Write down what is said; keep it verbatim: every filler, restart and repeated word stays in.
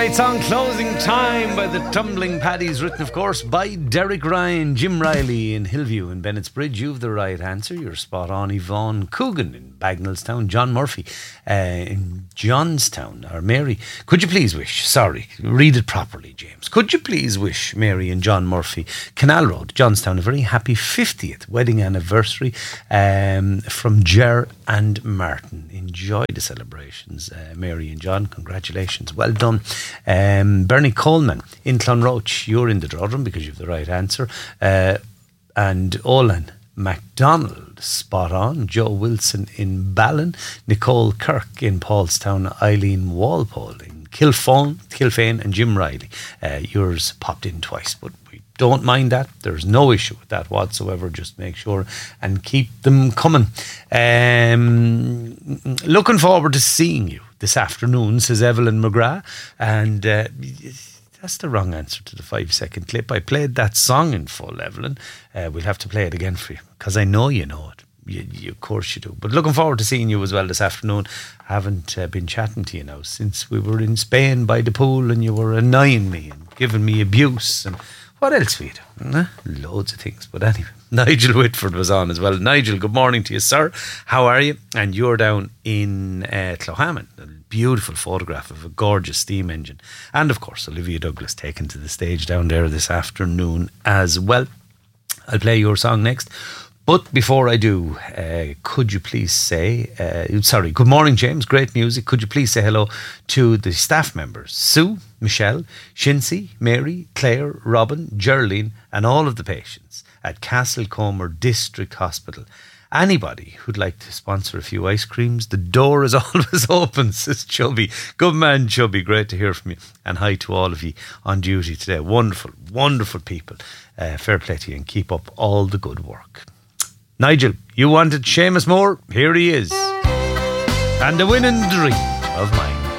It's on Closing Time by the Tumbling Paddies, written of course by Derek Ryan, Jim Riley in Hillview and Bennett's Bridge. You've the right answer, you're spot on. Yvonne Coogan in Bagnallstown, John Murphy uh, in Johnstown, or Mary. Could you please wish, sorry, read it properly James, could you please wish Mary and John Murphy, Canal Road, Johnstown, a very happy fiftieth wedding anniversary um, from Ger and Martin. Enjoy the celebrations, uh, Mary and John, congratulations, well done. Um, Bernie Coleman in Clonroach, you're in the drawdrum because you've the right answer. Uh, and Olin MacDonald, spot on. Joe Wilson in Ballin, Nicole Kirk in Paulstown, Eileen Walpole in Kilfane, Kilfane and Jim Riley. Uh, yours popped in twice, but we don't mind that. There's no issue with that whatsoever. Just make sure and keep them coming. Um, looking forward to seeing you this afternoon, says Evelyn McGrath. And uh, that's the wrong answer to the five second clip. I played that song in full, Evelyn. Uh, we'll have to play it again for you because I know you know it. You, you, of course you do. But looking forward to seeing you as well this afternoon. I haven't uh, been chatting to you now since we were in Spain by the pool and you were annoying me and giving me abuse and what else we do? Eh? Loads of things. But anyway, Nigel Whitford was on as well. Nigel, good morning to you, sir. How are you? And you're down in uh, Clohammon. A beautiful photograph of a gorgeous steam engine. And of course, Olivia Douglas taken to the stage down there this afternoon as well. I'll play your song next. But before I do, uh, could you please say, uh, sorry, good morning, James, great music. Could you please say hello to the staff members, Sue, Michelle, Shincy, Mary, Claire, Robin, Geraldine, and all of the patients at Castlecomer District Hospital. Anybody who'd like to sponsor a few ice creams, the door is always open, says Chubby. Good man, Chubby, great to hear from you. And hi to all of you on duty today. Wonderful, wonderful people. Uh, fair play to you and keep up all the good work. Nigel, you wanted Seamus Moore? Here he is. And the winning dream of mine.